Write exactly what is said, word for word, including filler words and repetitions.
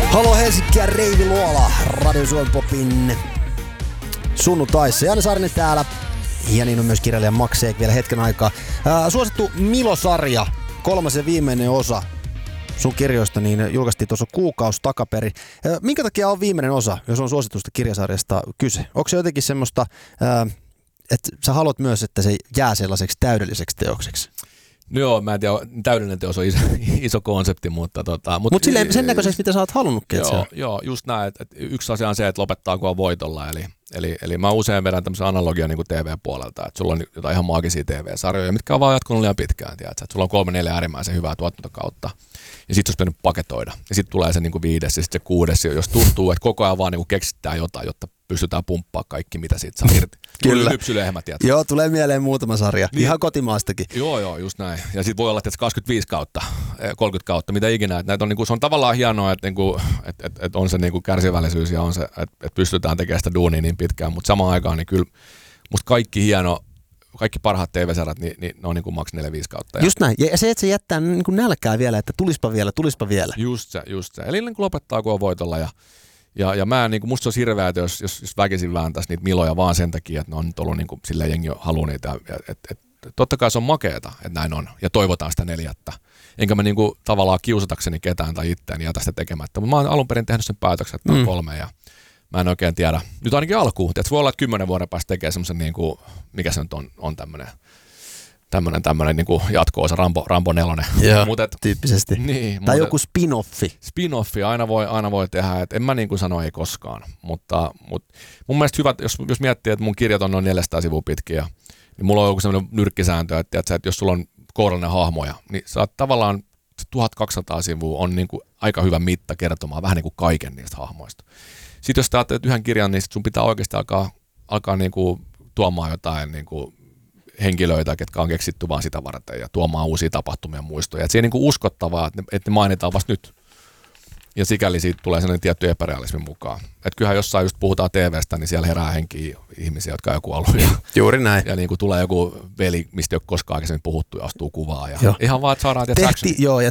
Halo Helsinki ja Reivi Luola, Radio Suomen Popin sunnuntaissa. Janne Saarinen täällä. Ja niin on myös kirjailija Max Eek vielä hetken aikaa. Ää, suosittu Milo-sarja, kolmas ja viimeinen osa sun kirjoista, niin julkaistiin tuossa kuukausi takaperi. Ää, minkä takia on viimeinen osa, jos on suositusta kirjasarjasta kyse? Onko se jotenkin semmoista, ää, että sä haluat myös, että se jää sellaiseksi täydelliseksi teokseksi? No joo, mä en tiedä, täydellinen teos on iso, iso konsepti, mutta... Tota, Mutta mut silleen sen näköiseksi, mitä sä oot halunnutkin, joo, joo, just näin. Et, et yksi asia on se, että lopettaa kun on voitolla. Eli, eli, eli mä usein vedän tämmöisen analogian niin T V-puolelta, että sulla on jotain ihan maagisia T V-sarjoja, mitkä on vaan jatkunut liian pitkään. Tiedätkö? Että sulla on kolme, neljä äärimmäisen hyvää tuotantokautta. Ja sit olisi pitänyt paketoida. Ja sitten tulee se niin kuin viides ja sitten se kuudes, jos tuntuu, että koko ajan vaan niin kuin keksitään jotain, jotta pystytään pumppaa kaikki, mitä siitä saa irti. Kyllä. Lypsylehmä, tiedätkö? Joo, tulee mieleen muutama sarja. Niin. Ihan kotimaastakin. Joo, joo, just näin. Ja sitten voi olla, että kaksikymmentäviisi kautta, kolmekymmentä kautta, mitä ikinä. Näitä on, niin kuin, se on tavallaan hienoa, että, niin kuin, että, että, että on se niin kuin kärsivällisyys ja on se, että, että pystytään tekemään sitä duunia niin pitkään. Mutta samaan aikaan niin kyllä musta kaikki hieno, kaikki parhaat T V-sarjat, niin, niin ne on niin kuin maks neljä viisi kautta. Just näin. Ja se, että se jättää niin kuin nälkää vielä, että tulispa vielä, tulispa vielä. Just se, just se. Eli niin kuin lopettaa, kun on voitolla ja Ja, ja mä, niin kuin, musta se olisi hirveä, että jos, jos, jos väkisin vääntäisi niitä miloja vaan sen takia, että ne on nyt ollut niin kuin, sillä jengi haluaa niitä. Ja, et, et, totta kai se on makeeta, että näin on. Ja toivotaan sitä neljättä. Enkä mä niin kuin, tavallaan kiusatakseni ketään tai itseäni jätä sitä tekemättä. Mutta mä oon alun perin tehnyt sen päätöksen, että mm. on kolme. Ja mä en oikein tiedä. Nyt ainakin alkuun. Tiedätkö, voi olla, että kymmenen vuoden päästä tekee semmoisen, niin kuin, mikä se nyt on, on tämmöinen. Tämmöinen, tämmöinen niin kuin jatko-osa, Rambo, Rambo nelonen. Joo, Mut et, tyyppisesti. Niin, tai joku spin-offi. Spin-offi aina voi, aina voi tehdä, että en mä niin kuin sano ei koskaan. Mutta, mutta mun mielestä hyvä, jos, jos miettii, että mun kirjat on noin neljäsataa sivua pitkiä, niin mulla on joku semmoinen nyrkkisääntö, että, että jos sulla on kourallinen hahmoja, niin sä oot tavallaan tuhatkaksisataa sivua on niin kuin aika hyvä mitta kertomaan vähän niin kuin kaiken niistä hahmoista. Sitten jos sä ajattelet yhden kirjan, niin sun pitää oikeasti alkaa, alkaa niin kuin tuomaan jotain niin kuin henkilöitä, ketkä on keksitty vaan sitä varten ja tuomaan uusia tapahtumia muistoja. Et se on niin kuin uskottavaa, että ne, että ne mainitaan vasta nyt. Ja sikäli siitä tulee sellainen tietty epärealismin mukaan. Että kyllähän jossain just puhutaan T V:stä, niin siellä herää henkiä ihmisiä, jotka on joku ollut. Ja, juuri näin. Ja niin kuin tulee joku veli, mistä ei ole koskaan aikaisemmin puhuttu ja astuu kuvaa. Ja ihan vaan, että saadaan tietysti Tehti, joo, ja